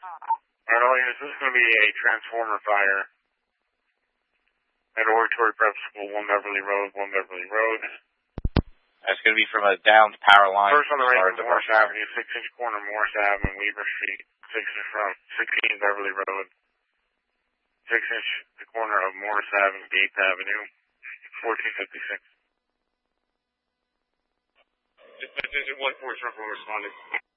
Alright, all units, this is going to be a transformer fire at Oratory Prep School, 1 Beverly Road, 1 Beverly Road. That's going to be from a downed power line. First on the right from Morris Avenue, 6-inch corner Morris Avenue, Weaver Street, 6-inch from 16 Beverly Road, 6-inch the corner of Morris Avenue, 8th Avenue, 1456. Dispatch 1-4 responding.